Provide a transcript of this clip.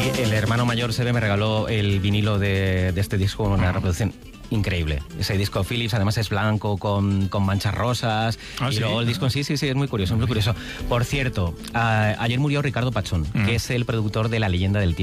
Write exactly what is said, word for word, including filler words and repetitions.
el hermano mayor Sebe me regaló el vinilo de, de este disco, una reproducción increíble. Ese disco Philips además es blanco con, con manchas rosas. ¿Ah, y sí? luego el disco sí, sí, sí, es muy curioso, muy curioso. Por cierto, a, ayer murió Ricardo Pachón, mm. que es el productor de La Leyenda del Tiempo.